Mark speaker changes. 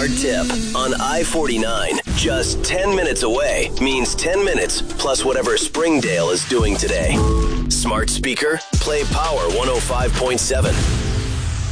Speaker 1: Smart tip. On I-49, just 10 minutes away means 10 minutes plus whatever Springdale is doing today. Smart speaker, play Power 105.7.